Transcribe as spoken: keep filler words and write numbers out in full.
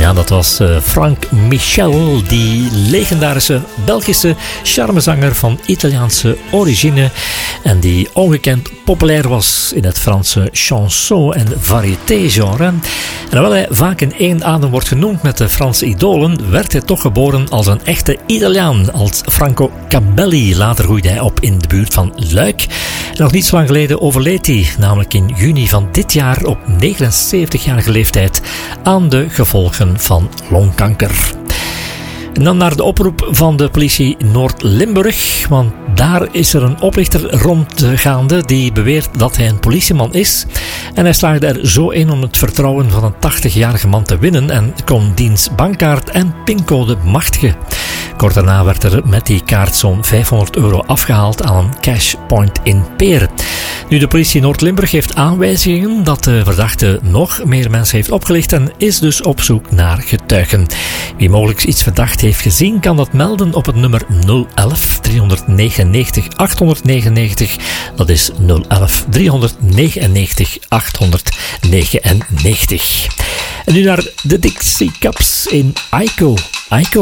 Ja, dat was uh, Frank Michel, die legendarische Belgische charmezanger van Italiaanse origine en die ongekend populair was in het Franse chanson- en variété-genre. En hoewel hij vaak in één adem wordt genoemd met de Franse idolen, werd hij toch geboren als een echte Italiaan, als Franco Cabelli. Later groeide hij op in de buurt van Luik. En nog niet zo lang geleden overleed hij, namelijk in juni van dit jaar op negenenzeventigjarige leeftijd, aan de gevolgen van longkanker. En dan naar de oproep van de politie Noord-Limburg, want daar is er een oplichter rondgaande die beweert dat hij een politieman is. En hij slaagde er zo in om het vertrouwen van een tachtigjarige man te winnen en kon diens bankkaart en pincode machtigen. Kort daarna werd er met die kaart zo'n vijfhonderd euro afgehaald aan een cashpoint in Peer. Nu, de politie Noord-Limburg heeft aanwijzingen dat de verdachte nog meer mensen heeft opgelicht en is dus op zoek naar getuigen. Wie mogelijk iets verdacht heeft gezien, kan dat melden op het nummer nul elf driehonderdnegenennegentig achthonderdnegenennegentig. Dat is nul elf driehonderdnegenennegentig achthonderdnegenennegentig. En nu naar de Dixie Cups in Aiko. Aiko.